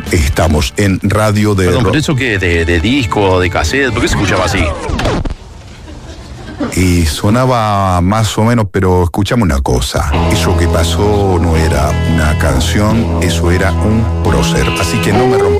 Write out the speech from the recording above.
Estamos en Radio de Perdón, Rock. ¿pero eso qué? ¿De disco, de cassette? ¿Por qué se escuchaba así? Y sonaba más o menos, pero escuchame una cosa. Eso que pasó no era una canción, eso era un prócer. Así que no me rompas.